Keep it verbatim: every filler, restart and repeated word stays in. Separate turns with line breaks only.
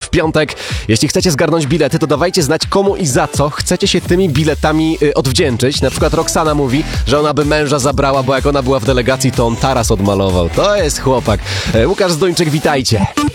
w piątek. Jeśli chcecie zgarnąć bilety, to dawajcie znać, komu i za co chcecie się tymi biletami y, odwdzięczyć. Na przykład Roxana mówi, że ona by męża zabrała, bo jak ona była w delegacji, to on taras odmalował. To jest chłopak. E, Łukasz Zduńczyk, witajcie.